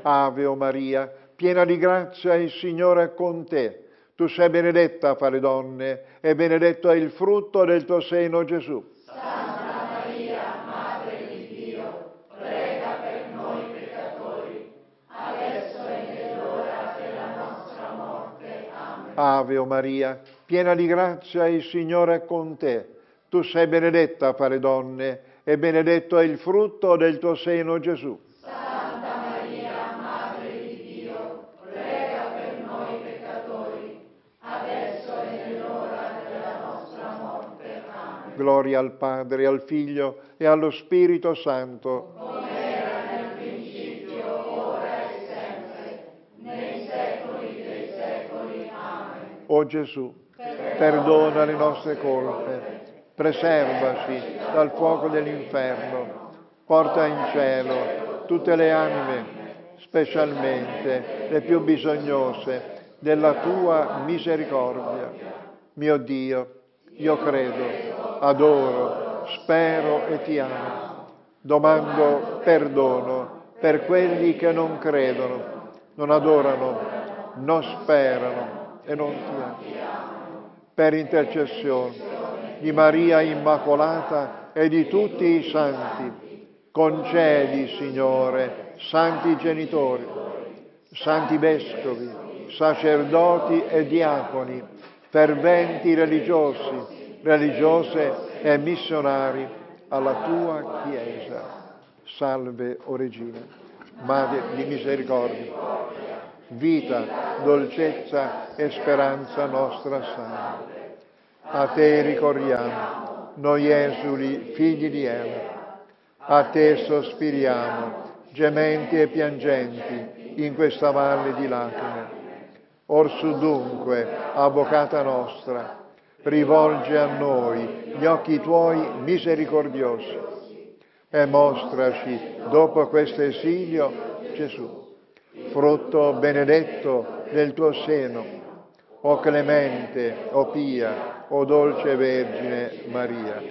Ave o Maria, piena di grazia, il Signore è con te. Tu sei benedetta fra le donne e benedetto è il frutto del tuo seno, Gesù. Santa Maria, Madre di Dio, prega per noi peccatori, adesso e nell'ora della nostra morte. Amen. Ave o Maria, piena di grazia, il Signore è con te. Tu sei benedetta fra le donne e benedetto è il frutto del tuo seno, Gesù. Santa Maria, Madre di Dio, prega per noi peccatori, adesso e nell'ora della nostra morte. Amen. Gloria al Padre, al Figlio e allo Spirito Santo. Come era nel principio, ora e sempre, nei secoli dei secoli. Amen. O Gesù, perdona le nostre colpe, preservaci dal fuoco dell'inferno, porta in cielo tutte le anime, specialmente le più bisognose della tua misericordia. Mio Dio, io credo, adoro, spero e ti amo. Domando perdono per quelli che non credono, non adorano, non sperano e non ti amano. Per intercessione di Maria Immacolata e di tutti i santi, concedi, Signore, santi genitori, santi vescovi, sacerdoti e diaconi, ferventi religiosi, religiose e missionari alla tua Chiesa. Salve, o Regina, Madre di misericordia, vita, dolcezza e speranza nostra salve. A te ricorriamo, noi esuli, figli di Eva. A te sospiriamo, gementi e piangenti, in questa valle di lacrime. Orsù dunque, avvocata nostra, rivolge a noi gli occhi tuoi misericordiosi e mostraci, dopo questo esilio, Gesù, frutto benedetto del tuo seno. O clemente, o pia, o dolce Vergine Maria.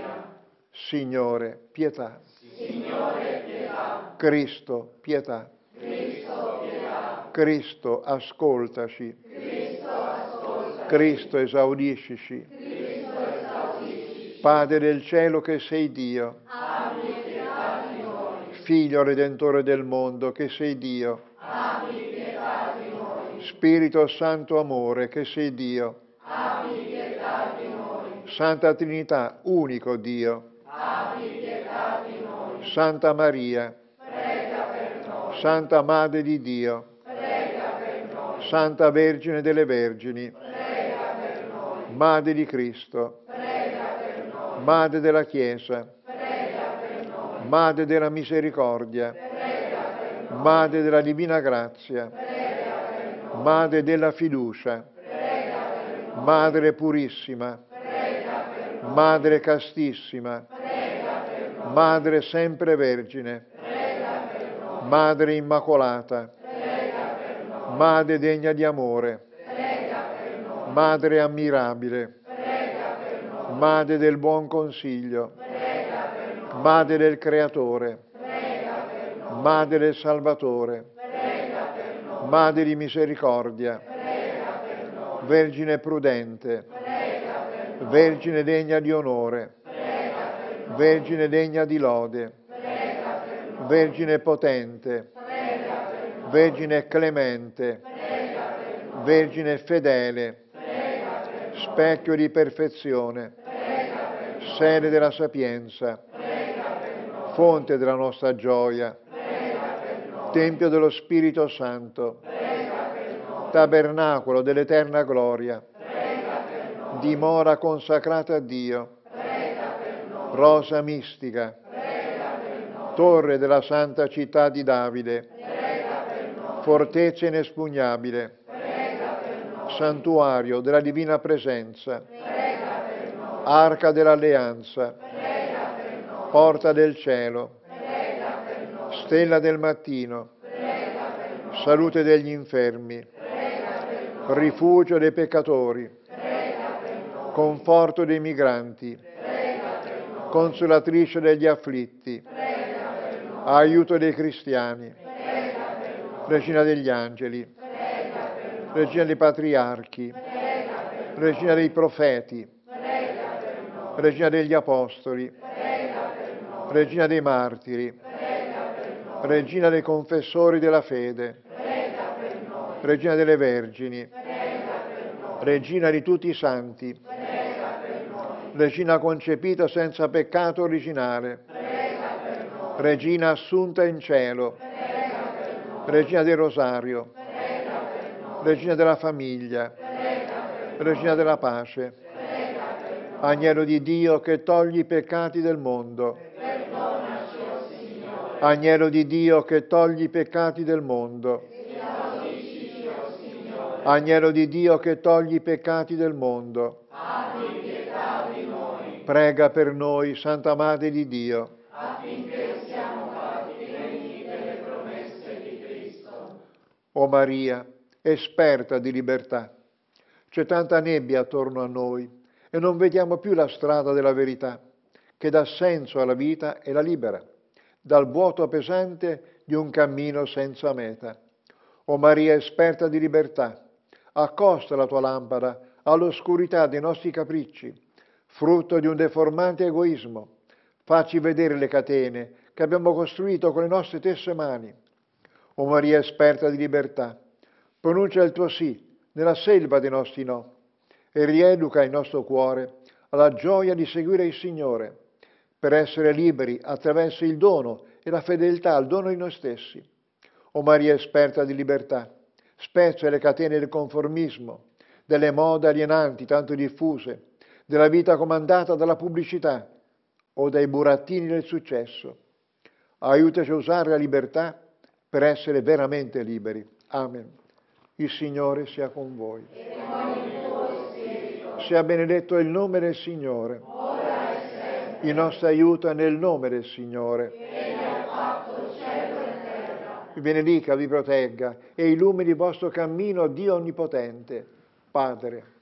Signore, pietà. Signore, pietà. Cristo, pietà. Cristo, pietà. Cristo, ascoltaci. Cristo, ascoltaci. Cristo, esaudiscici. Cristo, esaudiscici. Padre del cielo che sei Dio. Abbi pietà di noi. Figlio Redentore del mondo che sei Dio. Abbi pietà di noi. Spirito Santo Amore che sei Dio. Abbi pietà di noi. Santa Trinità, unico Dio. Abbi pietà di noi. Santa Maria. Prega per noi. Santa Madre di Dio. Prega per noi. Santa Vergine delle Vergini. Prega per noi. Madre di Cristo. Prega per noi. Madre della Chiesa. Prega per noi. Madre della Misericordia. Prega per noi. Madre della Divina Grazia. Prega per noi. Madre della Fiducia. Prega per noi. Madre Purissima. Prega per noi. Madre Castissima. Prega per noi. Madre Sempre Vergine. Prega per noi. Madre Immacolata. Prega per noi. Madre degna di amore. Prega per noi. Madre ammirabile. Prega per noi. Madre del buon consiglio. Prega per noi. Madre del Creatore. Prega per noi. Madre del Salvatore. Prega per noi. Madre di misericordia. Prega per noi. Vergine prudente. Prega per noi. Vergine degna di onore. Prega per noi. Vergine degna di lode. Prega per noi. Vergine potente. Prega per noi. Vergine clemente. Prega per noi. Vergine fedele. Prega per noi. Specchio di perfezione. Prega per noi. Sede della sapienza. Prega per noi. Fonte della nostra gioia. Prega per noi. Tempio dello Spirito Santo. Prega per noi. Tabernacolo dell'eterna gloria. Prega per noi. Dimora consacrata a Dio. Prega per noi. Rosa mistica. Prega per noi. Torre della santa città di Davide. Prega per noi. Fortezza inespugnabile. Prega per noi. Santuario della divina presenza. Prega per noi. Arca dell'alleanza. Prega per noi. Porta del cielo. Prega per noi. Stella del mattino. Prega per noi. Salute degli infermi. Prega per noi. Rifugio dei peccatori. Prega per noi. Conforto dei migranti. Prega per noi. Consolatrice degli afflitti. Prega per noi. Aiuto dei cristiani. Prega per noi. Regina degli angeli, prega per noi, Regina dei patriarchi, prega per noi, Regina dei profeti, prega per noi, Regina degli apostoli, prega per noi, Regina dei martiri, prega per noi, Regina dei confessori della fede, prega per noi, Regina delle vergini, prega per noi, Regina di tutti i santi, prega per noi, Regina concepita senza peccato originale, prega per noi, Regina assunta in cielo, prega per noi, Regina del Rosario, prega per noi, Regina della famiglia, prega per noi, Regina della pace, prega per noi, Agnello di Dio che togli i peccati del mondo, perdonaci, o Signore, Agnello di Dio che togli i peccati del mondo, esaudisci, o Signore, Agnello di Dio che togli i peccati del mondo, abbi pietà di noi, prega per noi, Santa Madre di Dio. affinché siamo fatti degni delle promesse di Cristo. O Maria, esperta di libertà, c'è tanta nebbia attorno a noi e non vediamo più la strada della verità, che dà senso alla vita e la libera, dal vuoto pesante di un cammino senza meta. O Maria, esperta di libertà, accosta la tua lampada all'oscurità dei nostri capricci, frutto di un deformante egoismo. Facci vedere le catene che abbiamo costruito con le nostre stesse mani. O Maria, esperta di libertà, pronuncia il tuo sì nella selva dei nostri no e rieduca il nostro cuore alla gioia di seguire il Signore, per essere liberi attraverso il dono e la fedeltà al dono di noi stessi. O Maria, esperta di libertà, spezza le catene del conformismo, delle mode alienanti tanto diffuse, della vita comandata dalla pubblicità o dai burattini del successo. Aiutaci a usare la libertà per essere veramente liberi. Amen. Il Signore sia con voi. Sia benedetto il nome del Signore. Il nostro aiuto è nel nome del Signore. Vi benedica, vi protegga e illumini il vostro cammino Dio Onnipotente, Padre,